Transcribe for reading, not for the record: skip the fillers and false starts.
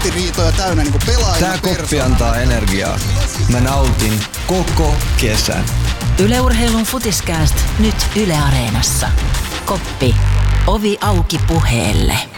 ristiriitoja täynnä niinku pelaajina. Tää koppi antaa energiaa. Mä nautin koko kesän. Yle Urheilun Futiskääst nyt Yle Areenassa. Koppi. Ovi auki puheelle.